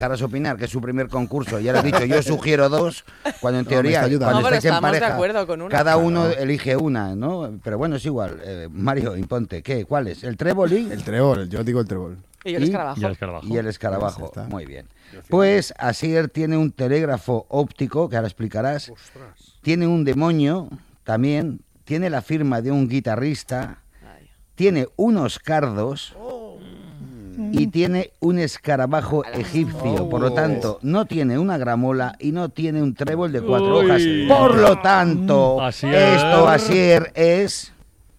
Dejarás opinar, que es su primer concurso. Ya lo he dicho, yo sugiero 2, cuando en teoría, cuando estáis en pareja, de acuerdo con una. cada uno elige una, ¿no? Pero bueno, es igual. Mario, imponte. ¿Qué? ¿Cuál es? ¿El trébol y...? El trébol, yo digo el trébol. Y el escarabajo. Y el escarabajo. Muy bien. Pues Asier tiene un telégrafo óptico, que ahora explicarás. Ostras. Tiene un demonio, también. Tiene la firma de un guitarrista. Tiene unos cardos. Y tiene un escarabajo egipcio, por lo tanto, no tiene una gramola y no tiene un trébol de 4 hojas. Por lo tanto, esto, Asier, es...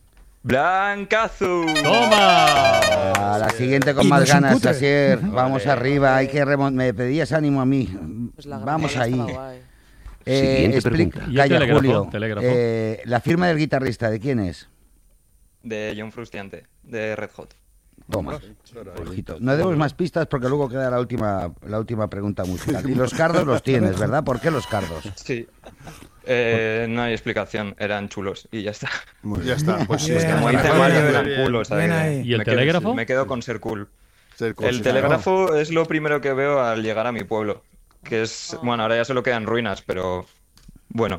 ¡Blancazo! ¡Toma! La siguiente con más ganas, Asier. Vamos arriba, hay que me pedías ánimo a mí. Pues Vamos ahí. Siguiente pregunta. Calla, Julio. La firma del guitarrista, ¿de quién es? De John Frusciante, de Red Hot. Toma, ojito. No demos más pistas porque luego queda la última pregunta musical. Y los cardos los tienes, ¿verdad? ¿Por qué los cardos? Sí. No hay explicación, eran chulos y ya está. Ya está, pues sí. Como dice Mario, eran cool, o sea, ¿Y el telégrafo? Me quedo con ser cool. Ser cool, El telégrafo es lo primero que veo al llegar a mi pueblo, que es, bueno, ahora ya solo quedan ruinas, pero bueno.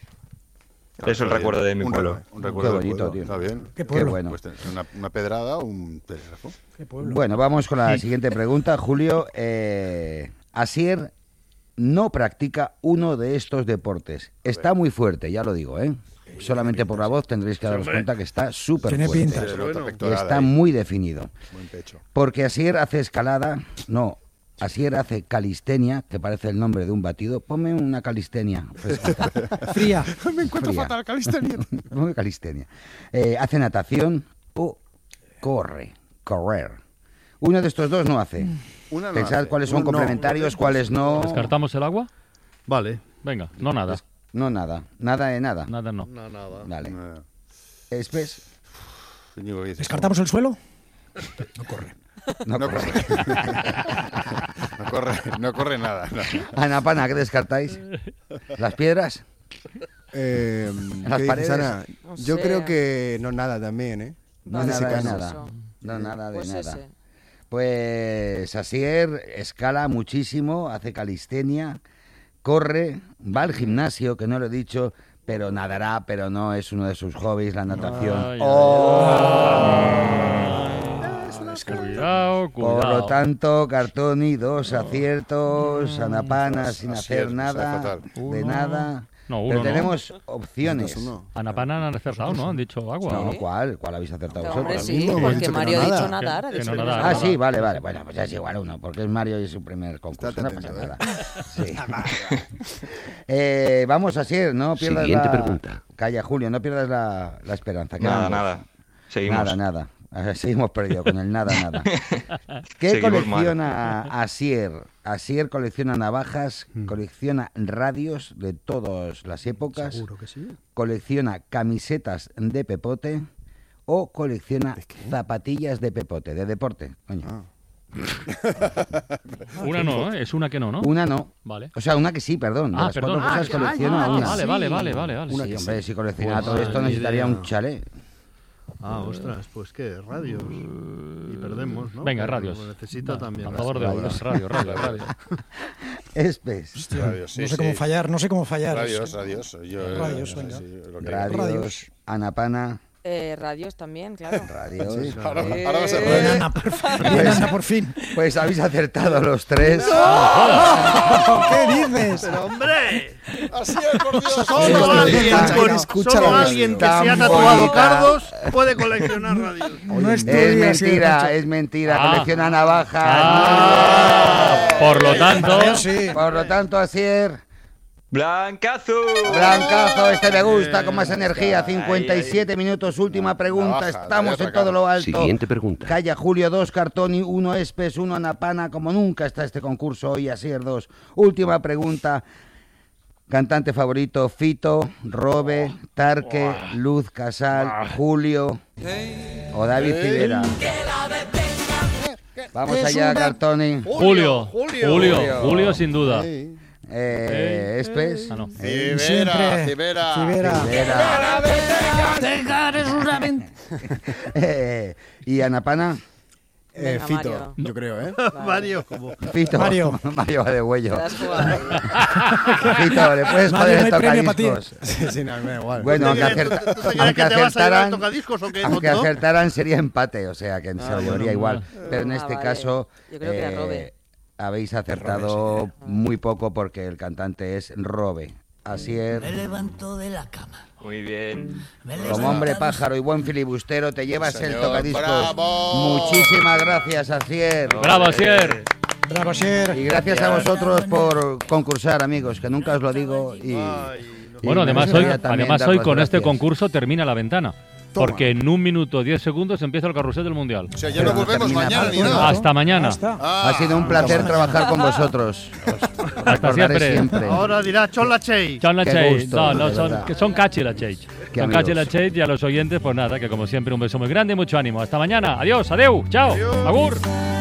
Es el recuerdo de mi pueblo. Un recuerdo Qué bonito, tío. Está bien. Qué bueno. Pues una pedrada o un telégrafo. Bueno, vamos con la siguiente pregunta, Julio. Asier no practica uno de estos deportes. Está muy fuerte, ya lo digo, ¿eh? Solamente por la voz tendréis que daros cuenta que está súper fuerte. Tiene pinta. Está muy definido. Buen pecho. Porque Asier hace escalada, no, Asier hace calistenia, que parece el nombre de un batido. Ponme una calistenia. Fría. Me encuentro fatal, calistenia. Ponme calistenia. Hace natación o correr. Uno de estos dos no hace. Pensad cuáles son complementarios, cuáles no. ¿Descartamos el agua? Vale. Venga, no nada. No nada. Nada de nada. Nada no. No, nada. Vale. ¿Espes? ¿Descartamos el suelo? No corre. No corre nada. No. Anapana, ¿qué descartáis? ¿Las piedras? ¿Las paredes? Ana? No Yo sé. creo que no nada también, ¿eh? No, En ese nada de caso. nada. No, nada de Pues nada. ese. Pues Asier escala muchísimo, hace calistenia, corre, va al gimnasio, que no lo he dicho, pero nadará, pero no es uno de sus hobbies, la natación. Cuidado. Por lo tanto, Cartoni, 2 aciertos, Anapana sin hacer nada, de nada. No, Pero uno tenemos opciones. Anapana han acertado, ¿no? Han dicho agua. No, ¿no? ¿cuál habéis acertado Hombre, vosotros? sí, mismo, hemos porque dicho que Mario no ha dicho nada. nadar. ha Que dicho no que nadar. Ah, sí, vale. Bueno, pues ya es igual uno, porque es Mario y es su primer concurso. Estate No pasa atento, nada. Sí. Vamos, Asier, no pierdas Siguiente pregunta. Calla, Julio, no pierdas la esperanza. Nada. Seguimos. Nada. Seguimos perdidos con el nada. ¿Qué Seguimos colecciona Asier? Asier colecciona navajas, colecciona radios de todas las épocas, Seguro que sí. colecciona camisetas de pepote o colecciona zapatillas de pepote, de deporte. Coño. Una no, ¿eh? Es una que no, ¿no? Una no. Vale. O sea, una que sí, perdón. De las perdón. 4 cosas colecciona una. Vale. Sí, hombre, si colecciona Pues todo esto ni necesitaría idea. un chalet. Ostras, pues qué, radios. Y perdemos, ¿no? Venga, Pero radios. lo necesita también. A favor de Radios. radio. Espes. Radios, sí, No sé cómo fallar. Radios. Radios, venga. Radios, Anapana, Radios también, claro. radios. Ahora va a ser Bien, radio. Ana, por fin. Bien, Ana, por fin. Pues habéis acertado los 3. ¿Qué dices? Pero hombre, Así es, por Dios. solo alguien que se ha Tan tatuado bonita. cardos puede coleccionar radios. No Es estudias, mentira, Ah. colecciona navajas. Por lo tanto, sí. Por lo tanto, Asier, ¡Blancazo! blancazo, este me gusta, con más energía, 57 minutos, última pregunta, navaja, estamos la en todo lo alto. Siguiente pregunta. Calla, Julio, 2 Cartoni, 1 Espes, 1 Anapana, como nunca está este concurso hoy, Asier 2. Última pregunta, cantante favorito, Fito, Robe, Tarque, Luz Casal, Julio o David Civera. Vamos allá, Cartoni. Julio sin duda. Espes. Ah, no. Civera. Y Anapana. Venga, Fito, Mario. yo creo, ¿eh? Mario, como. Fito, Mario. Mario va de huello. Te das jugado. Fito, le puedes Mario, poner no hay premio para ti. tocadiscos. Sí, no, me da igual. Bueno, aunque, ¿Tú te crees aunque que te vas a llevar acertaran, tocadiscos o qué, aunque tonto? acertaran sería empate, o sea que se lo llevaría bueno, igual. Pero en este vale. caso Yo creo que era Robe. habéis acertado muy poco porque el cantante es Robe. Asier, levanto de la cama. Muy bien. como hombre pájaro y buen filibustero, te llevas el Señor, tocadiscos. ¡bravo! Muchísimas gracias, Asier. ¡Bravo, Sier! Bravo, Sier. Y gracias a vosotros por concursar, amigos, que nunca os lo digo. Y Bueno, me además gustaría hoy, también además dar hoy las con este gracias. concurso termina la ventana. Porque en 1 minuto 10 segundos empieza el carrusel del Mundial. O sea, ya no volvemos termina mañana ni pronto. nada. Hasta mañana. Ah, Ha sido un placer trabajar con vosotros. Os recordaré siempre. siempre. Ahora dirá Chola Chey. Son la Qué Chey. gusto, No, no, de son, verdad. que son Cachi la Chey. Qué Son Cachi amigos. la Chey y a los oyentes, pues nada, que como siempre un beso muy grande y mucho ánimo. Hasta mañana. Adiós, adeu, chao, agur.